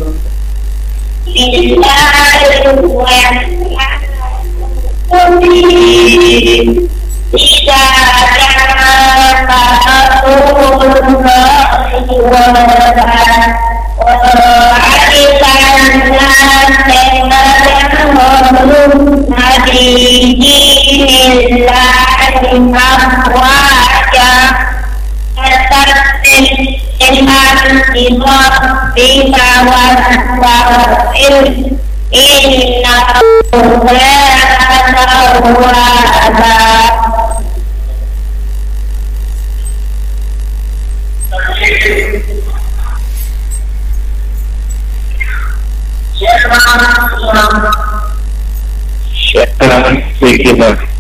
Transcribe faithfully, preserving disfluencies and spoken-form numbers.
إذا جاء نصر الله والفتح وعرف الناس فيدخلون في دين الله أفواجا فسبح بحمد ربك واستغفره إنه كان توابا. شكرا فيك.